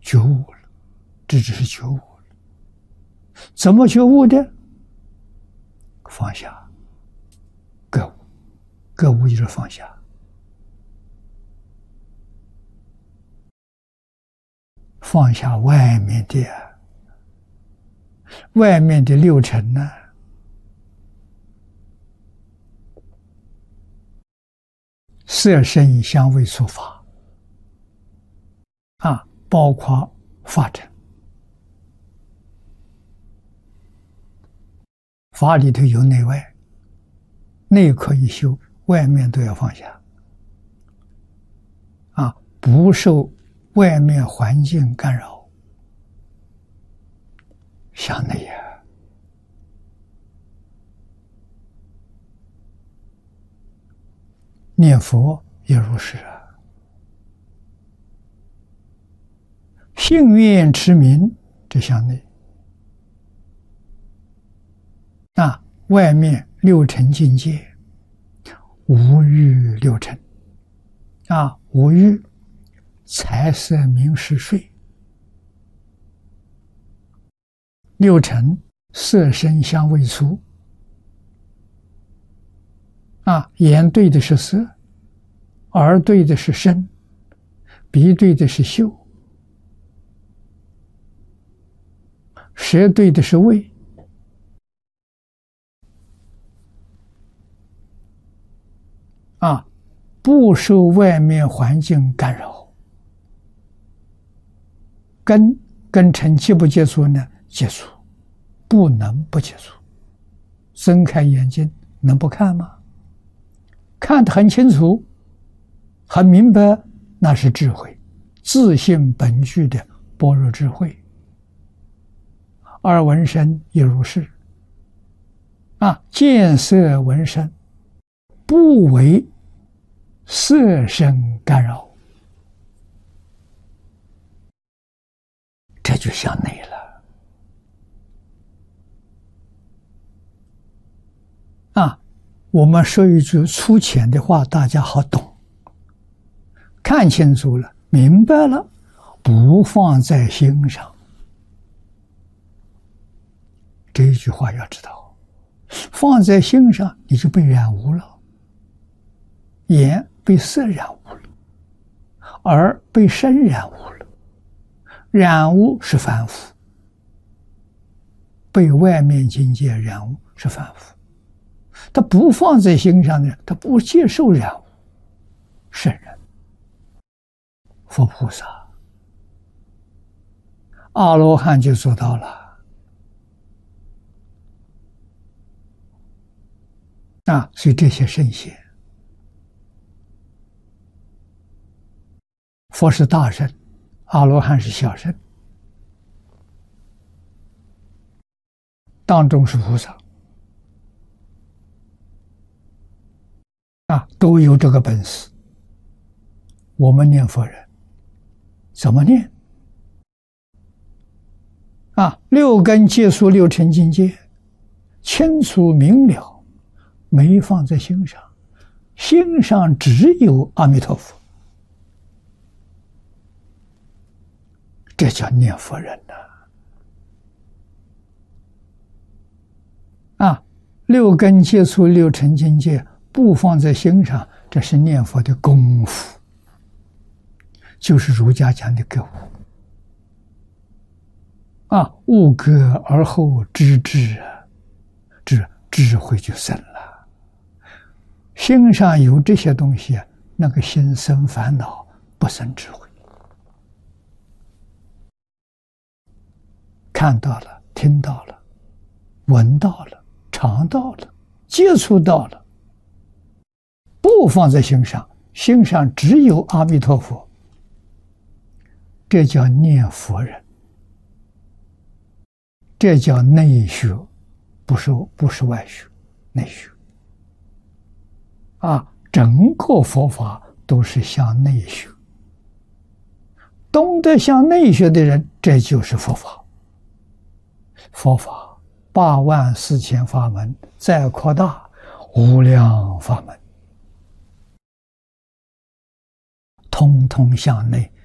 觉悟了，这只是觉悟了。怎么觉悟的？放下，觉悟，觉悟就是放下。放下外面的六尘呢？色声香味触法包括法尘。法里头有内外，内可以修，外面都要放下不受外面环境干扰。向内念佛也如是信愿持名，这向内外面六尘境界，无欲六尘无欲财色名食睡，六尘色声香味触眼对的是色，耳对的是声，鼻对的是嗅，舌对的是味，不受外面环境干扰。跟尘接不接触呢？接触，不能不接触。睁开眼睛能不看吗？看得很清楚，很明白，那是智慧，自性本具的般若智慧。而闻声也如是见色闻声，不为色声干扰，这就向内了我们说一句粗浅的话，大家好懂。看清楚了，明白了，不放在心上。这一句话要知道，放在心上你就被染污了，眼被色染污了，耳被声染污了。染污是凡夫，被外面境界染污是凡夫。他不放在心上呢，他不接受染污。圣人、佛菩萨、阿罗汉就做到了所以这些圣贤，佛是大圣，阿罗汉是小圣，当中是菩萨都有这个本事。我们念佛人怎么念六根接触六尘境界，清楚明了，没放在心上，心上只有阿弥陀佛，这叫念佛人六根接触六尘境界，不放在心上，这是念佛的功夫，就是儒家讲的觉悟悟觉而后知至智慧就生了。心上有这些东西那个心生烦恼，不生智慧。看到了，听到了，闻到了，尝到了，接触到了，不放在心上，心上只有阿弥陀佛，这叫念佛人，这叫内学，不是外学，内学整个佛法都是向内学，懂得向内学的人，这就是佛法。佛法84000法门，再扩大无量法门，通通向内，